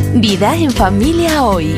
Vida en Familia Hoy.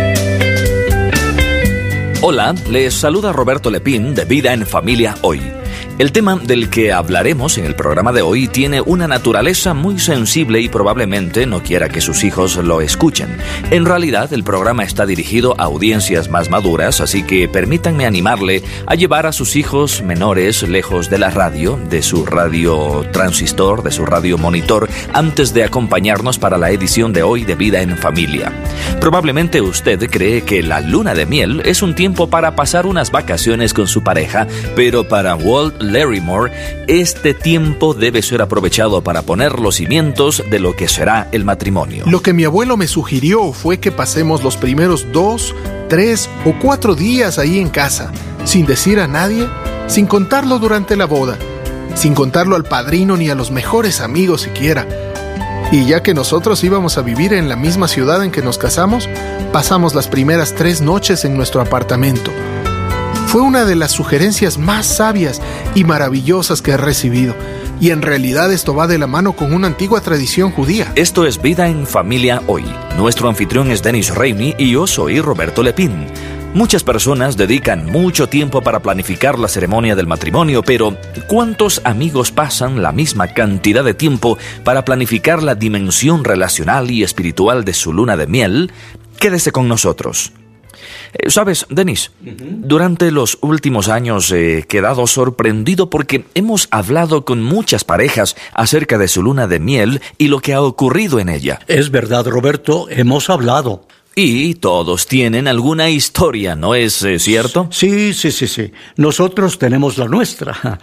Hola, les saluda Roberto Lepín de Vida en Familia Hoy. El tema del que hablaremos en el programa de hoy tiene una naturaleza muy sensible y probablemente no quiera que sus hijos lo escuchen. En realidad, el programa está dirigido a audiencias más maduras, así que permítanme animarle a llevar a sus hijos menores lejos de la radio, de su radio transistor, de su radio monitor, antes de acompañarnos para la edición de hoy de Vida en Familia. Probablemente usted cree que la luna de miel es un tiempo para pasar unas vacaciones con su pareja, pero para Walt Larrimore, este tiempo debe ser aprovechado para poner los cimientos de lo que será el matrimonio. Lo que mi abuelo me sugirió fue que pasemos los primeros 2, 3 o 4 días ahí en casa, sin decir a nadie, sin contarlo durante la boda, sin contarlo al padrino ni a los mejores amigos siquiera. Y ya que nosotros íbamos a vivir en la misma ciudad en que nos casamos, pasamos las primeras 3 noches en nuestro apartamento. Fue una de las sugerencias más sabias y maravillosas que he recibido. Y en realidad esto va de la mano con una antigua tradición judía. Esto es Vida en Familia Hoy. Nuestro anfitrión es Dennis Rainey y yo soy Roberto Lepín. Muchas personas dedican mucho tiempo para planificar la ceremonia del matrimonio, pero ¿cuántos amigos pasan la misma cantidad de tiempo para planificar la dimensión relacional y espiritual de su luna de miel? Quédese con nosotros. ¿Sabes, Denis? Durante los últimos años he quedado sorprendido porque hemos hablado con muchas parejas acerca de su luna de miel y lo que ha ocurrido en ella. Es verdad, Roberto, hemos hablado. Y todos tienen alguna historia, ¿no es cierto? Sí. Nosotros tenemos la nuestra.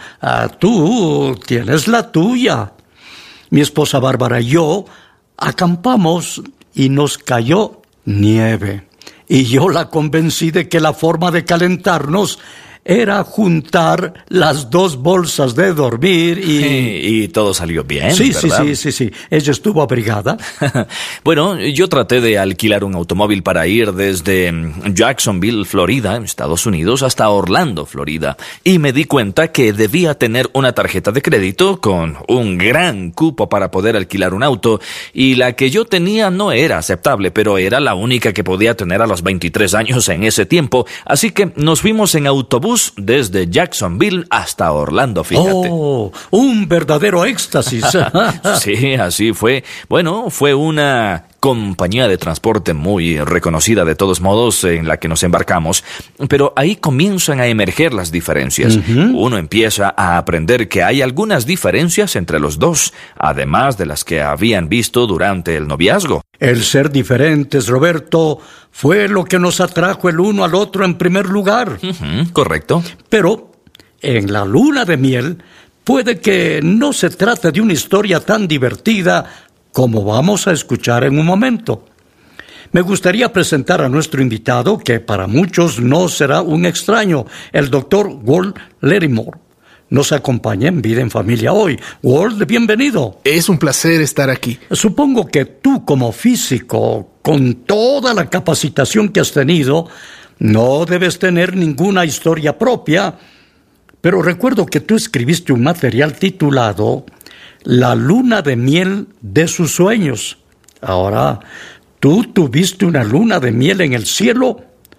Tú tienes la tuya. Mi esposa Bárbara y yo acampamos y nos cayó nieve. Y yo la convencí de que la forma de calentarnos era juntar las 2 bolsas de dormir y todo salió bien, ¿verdad? Sí. Ella estuvo abrigada. Bueno, yo traté de alquilar un automóvil para ir desde Jacksonville, Florida, Estados Unidos, hasta Orlando, Florida. Y me di cuenta que debía tener una tarjeta de crédito con un gran cupo para poder alquilar un auto. Y la que yo tenía no era aceptable, pero era la única que podía tener a los 23 años en ese tiempo. Así que nos fuimos en autobús desde Jacksonville hasta Orlando, fíjate. ¡Oh! ¡Un verdadero éxtasis! Sí, así fue. Bueno, fue una compañía de transporte muy reconocida de todos modos en la que nos embarcamos, pero ahí comienzan a emerger las diferencias. Uno empieza a aprender que hay algunas diferencias entre los dos, además de las que habían visto durante el noviazgo. El ser diferentes, Roberto, fue lo que nos atrajo el uno al otro en primer lugar. Correcto. Pero en la luna de miel puede que no se trate de una historia tan divertida como vamos a escuchar en un momento. Me gustaría presentar a nuestro invitado, que para muchos no será un extraño, el doctor Walt Larrimore. Nos acompaña en Vida en Familia Hoy. Walt, bienvenido. Es un placer estar aquí. Supongo que tú, como físico, con toda la capacitación que has tenido, no debes tener ninguna historia propia, pero recuerdo que tú escribiste un material titulado La luna de miel de sus sueños. Ahora, ¿tú tuviste una luna de miel en el cielo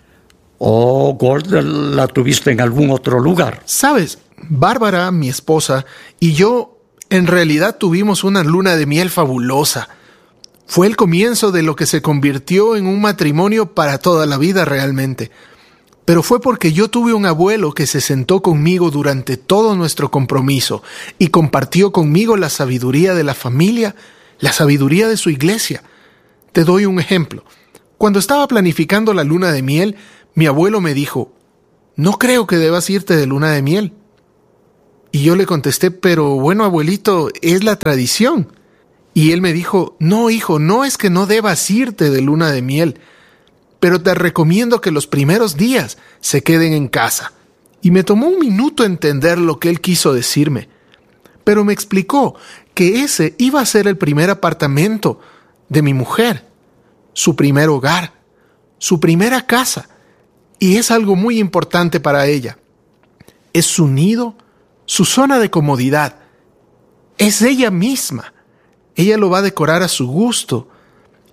o, Walt, la tuviste en algún otro lugar? ¿Sabes? Bárbara, mi esposa, y yo en realidad tuvimos una luna de miel fabulosa. Fue el comienzo de lo que se convirtió en un matrimonio para toda la vida realmente. Pero fue porque yo tuve un abuelo que se sentó conmigo durante todo nuestro compromiso y compartió conmigo la sabiduría de la familia, la sabiduría de su iglesia. Te doy un ejemplo. Cuando estaba planificando la luna de miel, mi abuelo me dijo, «No creo que debas irte de luna de miel». Y yo le contesté, «Pero bueno, abuelito, es la tradición». Y él me dijo, «No, hijo, no es que no debas irte de luna de miel, pero te recomiendo que los primeros días se queden en casa». Y me tomó un minuto entender lo que él quiso decirme. Pero me explicó que ese iba a ser el primer apartamento de mi mujer, su primer hogar, su primera casa. Y es algo muy importante para ella. Es su nido, su zona de comodidad. Es ella misma. Ella lo va a decorar a su gusto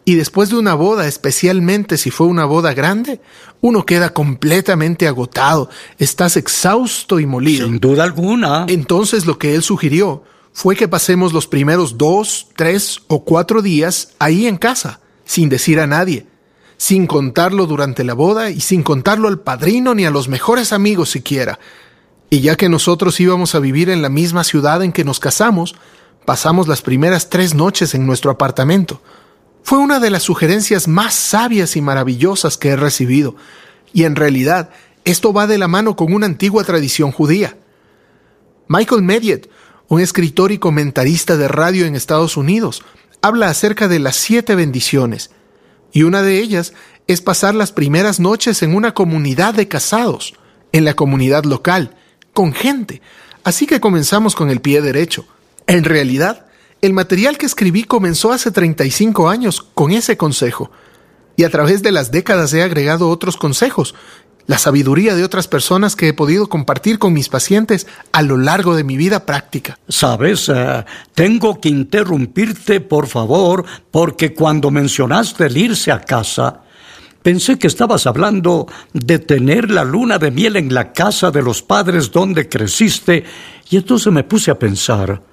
Y después de una boda, especialmente si fue una boda grande, uno queda completamente agotado, estás exhausto y molido. Sin duda alguna. Entonces lo que él sugirió fue que pasemos los primeros 2, 3 o 4 días ahí en casa, sin decir a nadie, sin contarlo durante la boda y sin contarlo al padrino ni a los mejores amigos siquiera. Y ya que nosotros íbamos a vivir en la misma ciudad en que nos casamos, pasamos las primeras 3 noches en nuestro apartamento. Fue una de las sugerencias más sabias y maravillosas que he recibido, y en realidad esto va de la mano con una antigua tradición judía. Michael Mediet, un escritor y comentarista de radio en Estados Unidos, habla acerca de las 7 bendiciones, y una de ellas es pasar las primeras noches en una comunidad de casados, en la comunidad local, con gente. Así que comenzamos con el pie derecho. En realidad, el material que escribí comenzó hace 35 años con ese consejo, y a través de las décadas he agregado otros consejos, la sabiduría de otras personas que he podido compartir con mis pacientes a lo largo de mi vida práctica. Sabes, tengo que interrumpirte, por favor, porque cuando mencionaste el irse a casa, pensé que estabas hablando de tener la luna de miel en la casa de los padres donde creciste, y entonces me puse a pensar,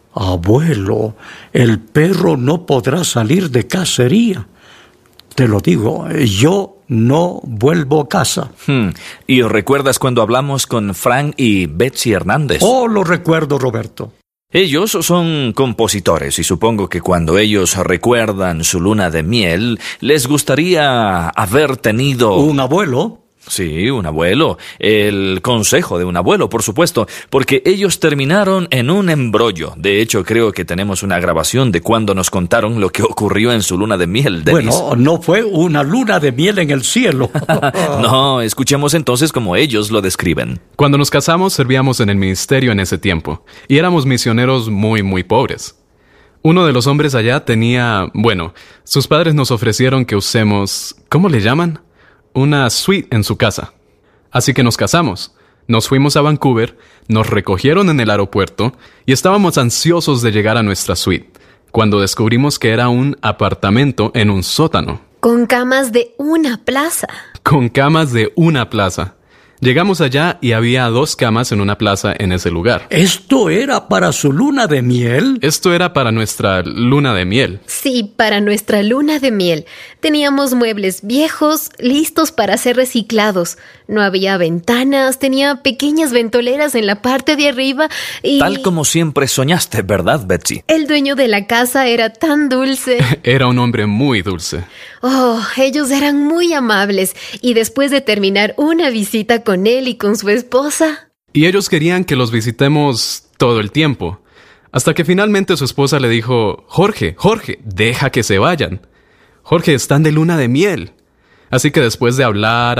abuelo, el perro no podrá salir de cacería. Te lo digo, yo no vuelvo a casa. ¿Y recuerdas cuando hablamos con Frank y Betsy Hernández? Oh, lo recuerdo, Roberto. Ellos son compositores y supongo que cuando ellos recuerdan su luna de miel, les gustaría haber tenido... ¿Un abuelo? Sí, un abuelo. El consejo de un abuelo, por supuesto, porque ellos terminaron en un embrollo. De hecho, creo que tenemos una grabación de cuando nos contaron lo que ocurrió en su luna de miel, Dennis. Bueno, no fue una luna de miel en el cielo. No, escuchemos entonces cómo ellos lo describen. Cuando nos casamos, servíamos en el ministerio en ese tiempo, y éramos misioneros muy pobres. Uno de los hombres allá tenía... sus padres nos ofrecieron que usemos... ¿cómo le llaman? Una suite en su casa. Así que nos casamos. Nos fuimos a Vancouver, nos recogieron en el aeropuerto y estábamos ansiosos de llegar a nuestra suite, cuando descubrimos que era un apartamento en un sótano. Con camas de una plaza. Con camas de una plaza. Llegamos allá y había 2 camas en una plaza en ese lugar. ¿Esto era para su luna de miel? Esto era para nuestra luna de miel. Sí, para nuestra luna de miel. Teníamos muebles viejos, listos para ser reciclados. No había ventanas, tenía pequeñas ventoleras en la parte de arriba y... Tal como siempre soñaste, ¿verdad, Betsy? El dueño de la casa era tan dulce. Era un hombre muy dulce. Oh, ellos eran muy amables. Y después de terminar una visita con él y con su esposa... Y ellos querían que los visitemos todo el tiempo. Hasta que finalmente su esposa le dijo, Jorge, deja que se vayan. Jorge, están de luna de miel. Así que después de hablar,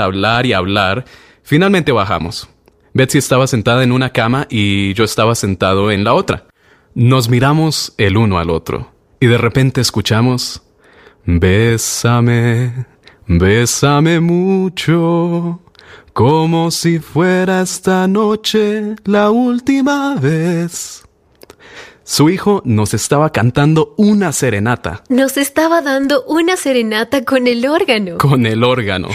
finalmente bajamos. Betsy estaba sentada en una cama y yo estaba sentado en la otra. Nos miramos el uno al otro y de repente escuchamos... Bésame, bésame mucho, como si fuera esta noche la última vez. Su hijo nos estaba cantando una serenata. Nos estaba dando una serenata con el órgano. Con el órgano.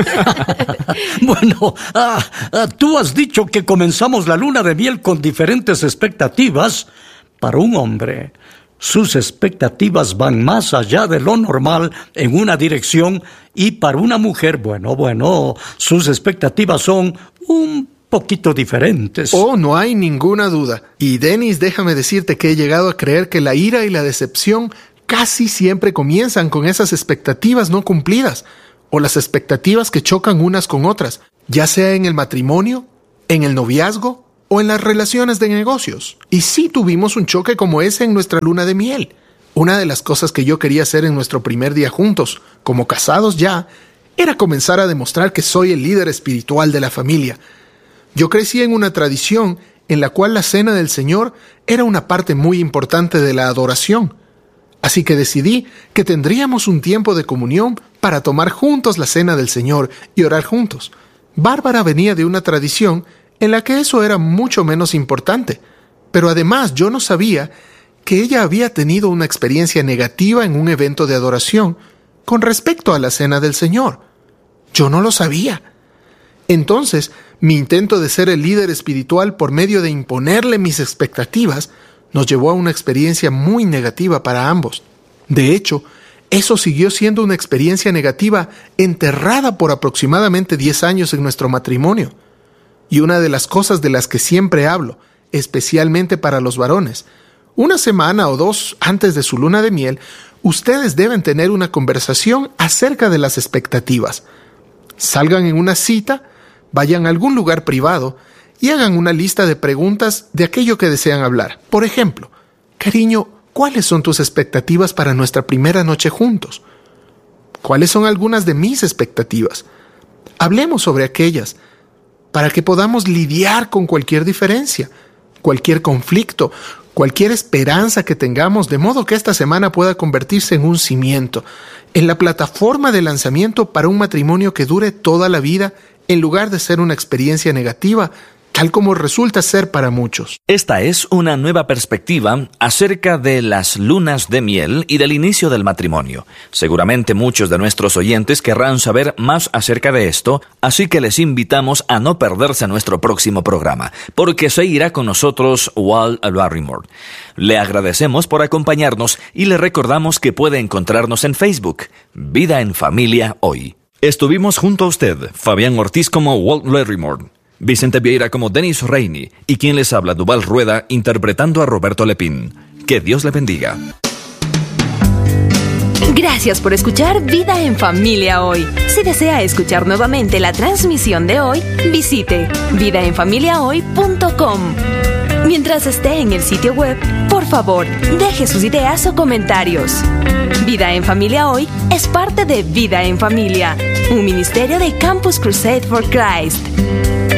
Bueno, tú has dicho que comenzamos la luna de miel con diferentes expectativas. Para un hombre, sus expectativas van más allá de lo normal en una dirección, y para una mujer, bueno, sus expectativas son un poquito diferentes. Oh, no hay ninguna duda. Y Dennis, déjame decirte que he llegado a creer que la ira y la decepción casi siempre comienzan con esas expectativas no cumplidas, o las expectativas que chocan unas con otras, ya sea en el matrimonio, en el noviazgo o en las relaciones de negocios. Y sí tuvimos un choque como ese en nuestra luna de miel. Una de las cosas que yo quería hacer en nuestro primer día juntos, como casados ya, era comenzar a demostrar que soy el líder espiritual de la familia. Yo crecí en una tradición en la cual la cena del Señor era una parte muy importante de la adoración. Así que decidí que tendríamos un tiempo de comunión para tomar juntos la cena del Señor y orar juntos. Bárbara venía de una tradición en la que eso era mucho menos importante, pero además yo no sabía que ella había tenido una experiencia negativa en un evento de adoración con respecto a la Cena del Señor. Yo no lo sabía. Entonces, mi intento de ser el líder espiritual por medio de imponerle mis expectativas nos llevó a una experiencia muy negativa para ambos. De hecho, eso siguió siendo una experiencia negativa enterrada por aproximadamente 10 años en nuestro matrimonio. Y una de las cosas de las que siempre hablo, especialmente para los varones, una semana o dos antes de su luna de miel, ustedes deben tener una conversación acerca de las expectativas. Salgan en una cita, vayan a algún lugar privado y hagan una lista de preguntas de aquello que desean hablar. Por ejemplo, cariño, ¿cuáles son tus expectativas para nuestra primera noche juntos? ¿Cuáles son algunas de mis expectativas? Hablemos sobre aquellas para que podamos lidiar con cualquier diferencia, cualquier conflicto, cualquier esperanza que tengamos, de modo que esta semana pueda convertirse en un cimiento, en la plataforma de lanzamiento para un matrimonio que dure toda la vida, en lugar de ser una experiencia negativa, tal como resulta ser para muchos. Esta es una nueva perspectiva acerca de las lunas de miel y del inicio del matrimonio. Seguramente muchos de nuestros oyentes querrán saber más acerca de esto, así que les invitamos a no perderse nuestro próximo programa, porque seguirá con nosotros Walt Barrymore. Le agradecemos por acompañarnos y le recordamos que puede encontrarnos en Facebook, Vida en Familia Hoy. Estuvimos junto a usted, Fabián Ortiz como Walt Barrymore, Vicente Vieira como Dennis Rainey y quien les habla, Duval Rueda, interpretando a Roberto Lepín. Que Dios le bendiga. Gracias por escuchar Vida en Familia Hoy. Si desea escuchar nuevamente la transmisión de hoy, visite vidaenfamiliahoy.com. Mientras esté en el sitio web, por favor, deje sus ideas o comentarios. Vida en Familia Hoy es parte de Vida en Familia, un ministerio de Campus Crusade for Christ.